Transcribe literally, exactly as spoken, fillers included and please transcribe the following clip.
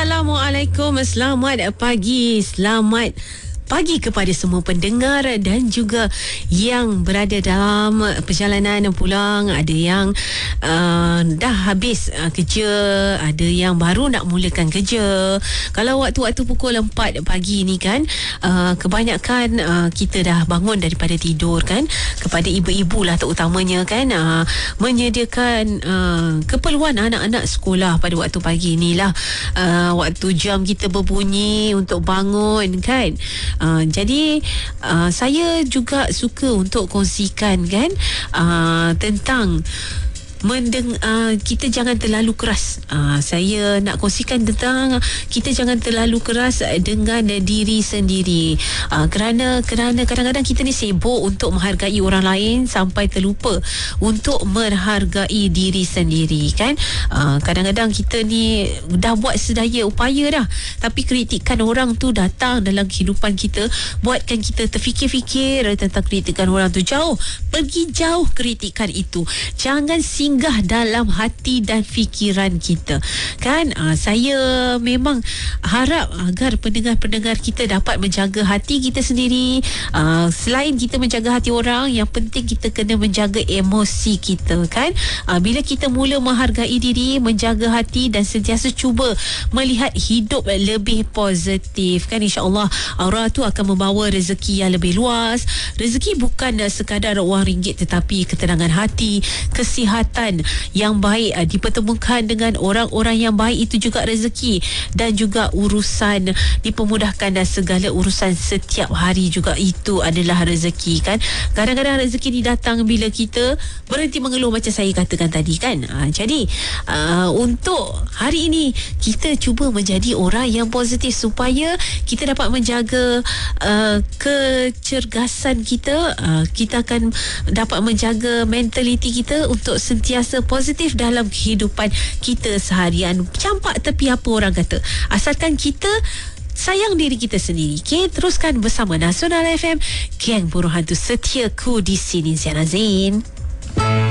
Assalamualaikum, selamat pagi, selamat pagi kepada semua pendengar dan juga yang berada dalam perjalanan pulang. Ada yang uh, dah habis uh, kerja, ada yang baru nak mulakan kerja. Kalau waktu-waktu pukul empat pagi ni kan, uh, kebanyakan uh, kita dah bangun daripada tidur kan. Kepada ibu-ibu lah terutamanya kan, uh, menyediakan uh, keperluan anak-anak sekolah pada waktu pagi ni lah. Uh, waktu jam kita berbunyi untuk bangun kan. Uh, jadi uh, saya juga suka untuk kongsikan kan uh, tentang Mendeng, uh, kita jangan terlalu keras. uh, Saya nak kongsikan tentang kita jangan terlalu keras dengan diri sendiri. uh, Kerana kerana kadang-kadang kita ni sibuk untuk menghargai orang lain sampai terlupa untuk menghargai diri sendiri kan. uh, Kadang-kadang kita ni dah buat sedaya upaya dah, tapi kritikan orang tu datang dalam kehidupan kita, buatkan kita terfikir-fikir tentang kritikan orang tu. Jauh, pergi jauh kritikan itu. Jangan singgah dalam hati dan fikiran kita kan. uh, Saya memang harap agar pendengar-pendengar kita dapat menjaga hati kita sendiri. uh, Selain kita menjaga hati orang, yang penting kita kena menjaga emosi kita kan. uh, Bila kita mula menghargai diri, menjaga hati dan sentiasa cuba melihat hidup lebih positif kan, insyaAllah Allah tu akan membawa rezeki yang lebih luas. Rezeki bukan sekadar wang ringgit, tetapi ketenangan hati, kesihatan yang baik uh, dipertemukan dengan orang-orang yang baik, itu juga rezeki. Dan juga urusan dipermudahkan, dan segala urusan setiap hari juga itu adalah rezeki kan. Kadang-kadang rezeki ni datang bila kita berhenti mengeluh, macam saya katakan tadi kan. uh, Jadi uh, untuk hari ini kita cuba menjadi orang yang positif supaya kita dapat menjaga uh, kecergasan kita. uh, Kita akan dapat menjaga mentaliti kita untuk sentiasa positif dalam kehidupan kita seharian. Campak tepi apa orang kata, asalkan kita sayang diri kita sendiri. Okay, teruskan bersama Nasional F M, Geng Burung Hantu setiaku di sini. Ziana Zain.